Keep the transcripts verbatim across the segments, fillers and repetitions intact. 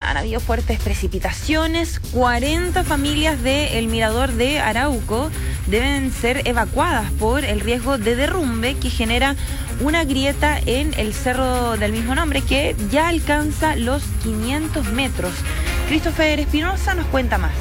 han habido fuertes precipitaciones. cuarenta familias del Mirador de Arauco deben ser evacuadas por el riesgo de derrumbe que genera una grieta en el cerro del mismo nombre que ya alcanza los quinientos metros. Christopher Espinosa nos cuenta más.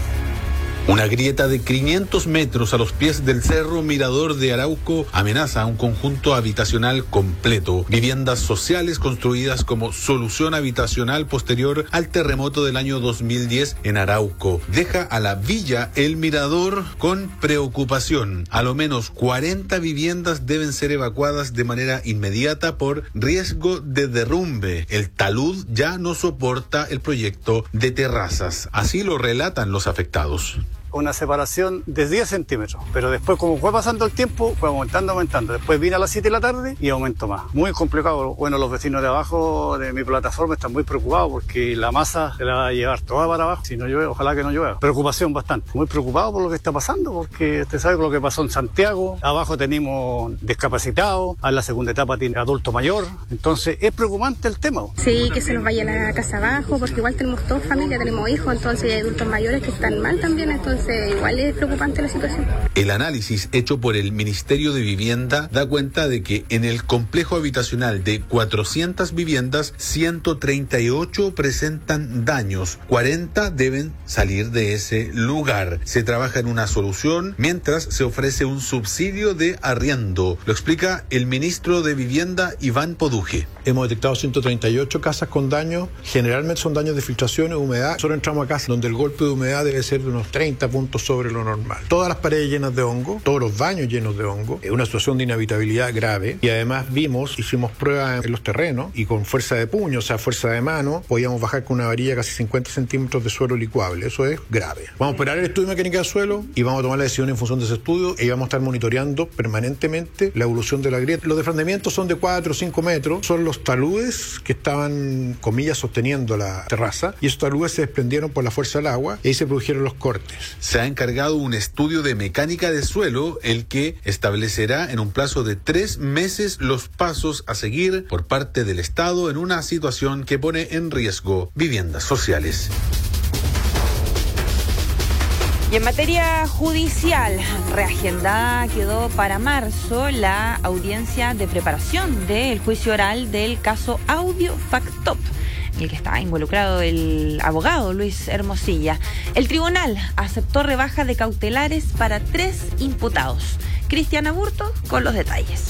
Una grieta de quinientos metros a los pies del Cerro Mirador de Arauco amenaza a un conjunto habitacional completo. Viviendas sociales construidas como solución habitacional posterior al terremoto del año dos mil diez en Arauco. Deja a la villa El Mirador con preocupación. A lo menos cuarenta viviendas deben ser evacuadas de manera inmediata por riesgo de derrumbe. El talud ya no soporta el proyecto de terrazas. Así lo relatan los afectados. Una separación de diez centímetros, pero después como fue pasando el tiempo fue aumentando, aumentando, después vine a las siete de la tarde y aumentó más, muy complicado. Bueno, los vecinos de abajo de mi plataforma están muy preocupados porque la masa se la va a llevar toda para abajo, si no llueve, ojalá que no llueva. Preocupación bastante, muy preocupado por lo que está pasando, porque usted sabe lo que pasó en Santiago, abajo tenemos discapacitados, a la segunda etapa tiene adulto mayor, entonces es preocupante el tema. Sí, que se nos vaya la casa abajo, porque igual tenemos toda familia, tenemos hijos, entonces hay adultos mayores que están mal también, entonces igual es preocupante la situación. El análisis hecho por el Ministerio de Vivienda da cuenta de que en el complejo habitacional de cuatrocientas viviendas, ciento treinta y ocho presentan daños, cuarenta deben salir de ese lugar. Se trabaja en una solución mientras se ofrece un subsidio de arriendo. Lo explica el ministro de Vivienda, Iván Poduje. Hemos detectado ciento treinta y ocho casas con daños, generalmente son daños de filtración o humedad. Solo entramos a casas donde el golpe de humedad debe ser de unos treinta puntos sobre lo normal. Todas las paredes llenas de hongo, todos los baños llenos de hongo, es una situación de inhabitabilidad grave. Y además vimos, hicimos pruebas en los terrenos y con fuerza de puño, o sea, fuerza de mano, podíamos bajar con una varilla casi cincuenta centímetros de suelo licuable. Eso es grave. Vamos a esperar el estudio de mecánica del suelo y vamos a tomar la decisión en función de ese estudio y vamos a estar monitoreando permanentemente la evolución de la grieta. Los desfrandamientos son de cuatro o cinco metros, son los taludes que estaban, comillas, sosteniendo la terraza, y esos taludes se desprendieron por la fuerza del agua y ahí se produjeron los cortes. Se ha encargado un estudio de mecánica de suelo, el que establecerá en un plazo de tres meses los pasos a seguir por parte del Estado en una situación que pone en riesgo viviendas sociales. Y en materia judicial, reagendada quedó para marzo la audiencia de preparación del juicio oral del caso Audio Factop, en el que estaba involucrado el abogado Luis Hermosilla. El tribunal aceptó rebaja de cautelares para tres imputados. Cristian Aburto con los detalles.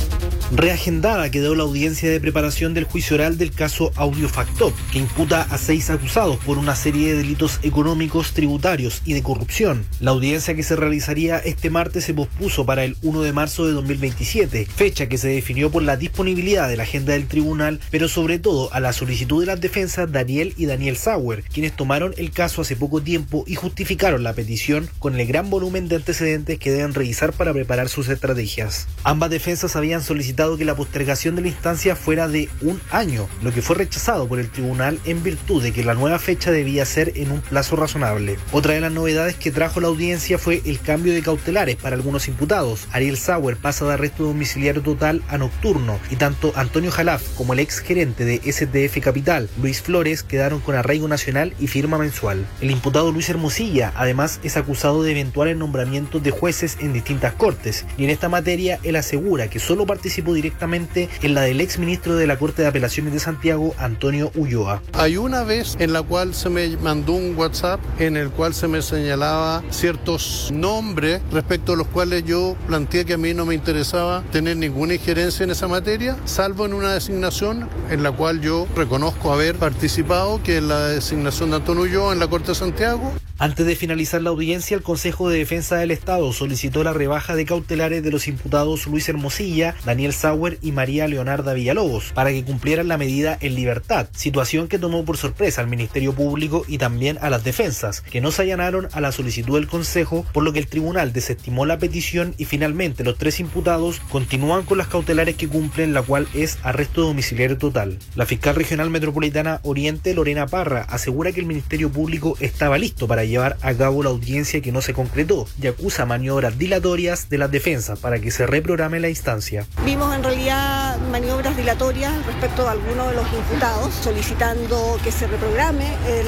Reagendada quedó la audiencia de preparación del juicio oral del caso Audio Factop, que imputa a seis acusados por una serie de delitos económicos, tributarios y de corrupción. La audiencia, que se realizaría este martes, se pospuso para el primero de marzo de dos mil veintisiete, fecha que se definió por la disponibilidad de la agenda del tribunal, pero sobre todo a la solicitud de las defensas Daniel y Daniel Sauer, quienes tomaron el caso hace poco tiempo y justificaron la petición con el gran volumen de antecedentes que deben revisar para preparar sus estrategias. Ambas defensas habían solicitado que la postergación de la instancia fuera de un año, lo que fue rechazado por el tribunal en virtud de que la nueva fecha debía ser en un plazo razonable. Otra de las novedades que trajo la audiencia fue el cambio de cautelares para algunos imputados. Ariel Sauer pasa de arresto domiciliario total a nocturno, y tanto Antonio Jalaf como el ex gerente de S T F Capital, Luis Flores, quedaron con arraigo nacional y firma mensual. El imputado Luis Hermosilla además es acusado de eventuales nombramientos de jueces en distintas cortes, y en esta materia él asegura que solo participó directamente en la del ex ministro de la Corte de Apelaciones de Santiago, Antonio Ulloa. Hay una vez en la cual se me mandó un WhatsApp en el cual se me señalaba ciertos nombres respecto a los cuales yo planteé que a mí no me interesaba tener ninguna injerencia en esa materia, salvo en una designación en la cual yo reconozco haber participado, que es la designación de Antonio Ulloa en la Corte de Santiago. Antes de finalizar la audiencia, el Consejo de Defensa del Estado solicitó la rebaja de cautelares de los imputados Luis Hermosilla, Daniel Sauer y María Leonarda Villalobos para que cumplieran la medida en libertad, situación que tomó por sorpresa al Ministerio Público y también a las defensas, que no se allanaron a la solicitud del Consejo, por lo que el tribunal desestimó la petición y finalmente los tres imputados continúan con las cautelares que cumplen, la cual es arresto domiciliario total. La fiscal regional metropolitana Oriente, Lorena Parra, asegura que el Ministerio Público estaba listo para llevar a cabo la audiencia que no se concretó y acusa maniobras dilatorias de las defensas para que se reprograme la instancia. Vimos en realidad maniobras dilatorias respecto a algunos de los imputados, solicitando que se reprograme eh, la